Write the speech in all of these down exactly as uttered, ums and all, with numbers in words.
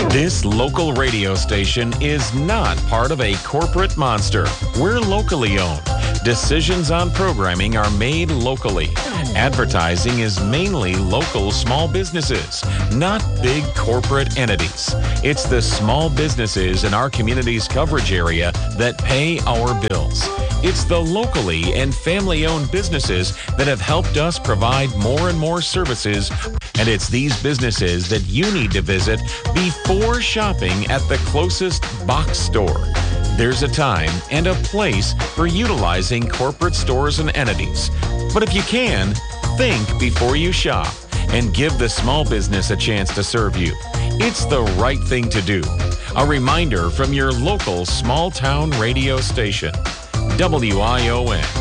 This local radio station is not part of a corporate monster. We're locally owned. Decisions on programming are made locally. Advertising is mainly local small businesses, not big corporate entities. It's the small businesses in our community's coverage area that pay our bills. It's the locally and family-owned businesses that have helped us provide more and more services, and it's these businesses that you need to visit before shopping at the closest box store. There's a time and a place for utilizing corporate stores and entities. But if you can, think before you shop and give the small business a chance to serve you. It's the right thing to do. A reminder from your local small-town radio station, W I O N.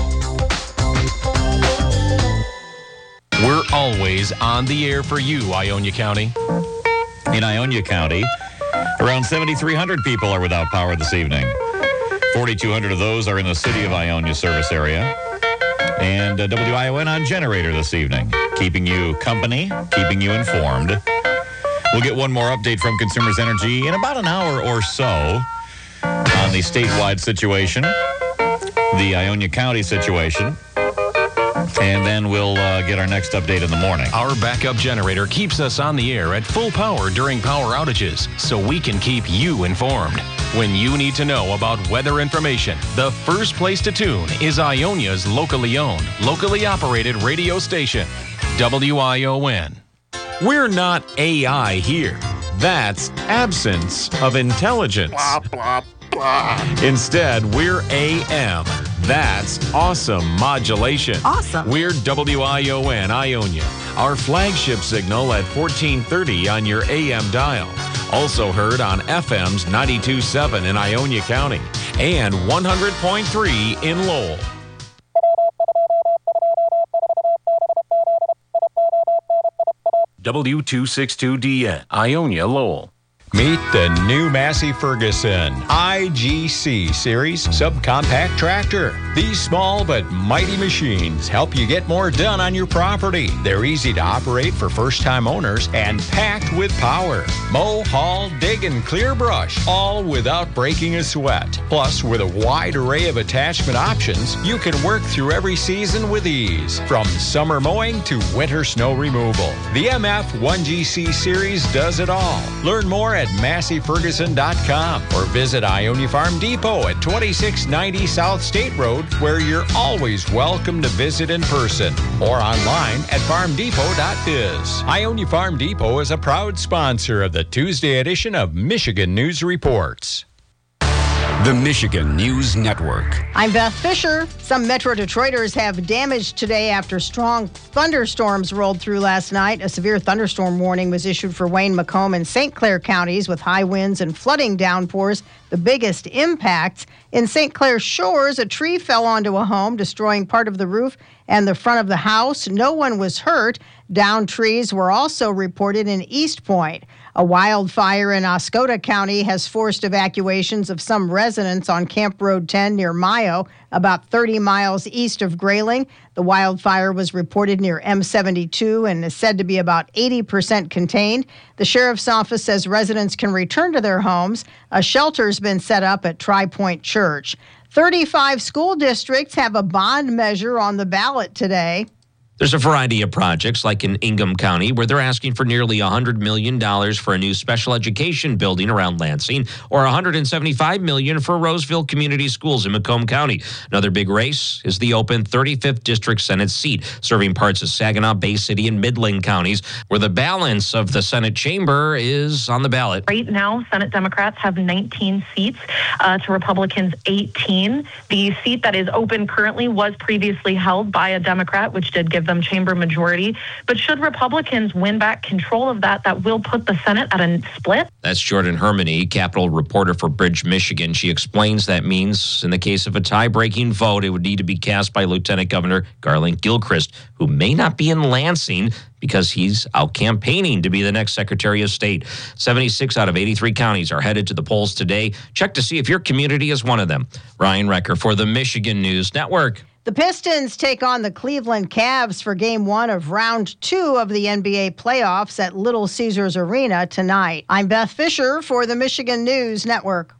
We're always on the air for you, Ionia County. In Ionia County, around seventy-three hundred people are without power this evening. forty-two hundred of those are in the city of Ionia service area. And uh, W I O N on generator this evening, keeping you company, keeping you informed. We'll get one more update from Consumers Energy in about an hour or so on the statewide situation, the Ionia County situation, and then we'll uh, get our next update in the morning. Our backup generator keeps us on the air at full power during power outages, so we can keep you informed. When you need to know about weather information, the first place to tune is Ionia's locally owned, locally operated radio station, W I O N. We're not A I here. That's absence of intelligence. Blah, blah, blah. Instead, we're A M. That's awesome modulation. Awesome. We're W I O N Ionia. Our flagship signal at fourteen thirty on your A M dial. Also heard on F M's ninety-two point seven in Ionia County and one hundred point three in Lowell. W two sixty-two D N, Ionia, Lowell. Meet the new Massey Ferguson I G C Series subcompact tractor. These small but mighty machines help you get more done on your property. They're easy to operate for first-time owners and packed with power. Mow, haul, dig, and clear brush, all without breaking a sweat. Plus, with a wide array of attachment options, you can work through every season with ease, from summer mowing to winter snow removal. The M F one G C Series does it all. Learn more at Massey Ferguson dot com or visit Ionia Farm Depot at twenty-six ninety South State Road, where you're always welcome to visit in person, or online at farm depot dot biz. Ionia Farm Depot is a proud sponsor of the Tuesday edition of Michigan News Reports. The Michigan News Network. I'm Beth Fisher. Some Metro Detroiters have damage today after strong thunderstorms rolled through last night. A severe thunderstorm warning was issued for Wayne, Macomb, and Saint Clair counties with high winds and flooding downpours. The biggest impacts in Saint Clair Shores, a tree fell onto a home, destroying part of the roof and the front of the house. No one was hurt. Downed trees were also reported in East Point. A wildfire in Oscoda County has forced evacuations of some residents on Camp Road ten near Mayo, about thirty miles east of Grayling. The wildfire was reported near M seventy-two and is said to be about eighty percent contained. The sheriff's office says residents can return to their homes. A shelter's been set up at Tri-Point Church. thirty-five school districts have a bond measure on the ballot today. There's a variety of projects, like in Ingham County, where they're asking for nearly one hundred million dollars for a new special education building around Lansing, or one hundred seventy-five million dollars for Roseville Community Schools in Macomb County. Another big race is the open thirty-fifth District Senate seat, serving parts of Saginaw, Bay City, and Midland counties, where the balance of the Senate chamber is on the ballot. Right now, Senate Democrats have nineteen seats uh, to Republicans eighteen. The seat that is open currently was previously held by a Democrat, which did give them chamber majority. But should Republicans win back control of that, that will put the Senate at a split. That's Jordan Hermany, Capitol reporter for Bridge, Michigan. She explains that means in the case of a tie-breaking vote, it would need to be cast by Lieutenant Governor Garland Gilchrist, who may not be in Lansing because he's out campaigning to be the next Secretary of State. seventy-six out of eighty-three counties are headed to the polls today. Check to see if your community is one of them. Ryan Recker for the Michigan News Network. The Pistons take on the Cleveland Cavs for game one of round two of the N B A playoffs at Little Caesars Arena tonight. I'm Beth Fisher for the Michigan News Network.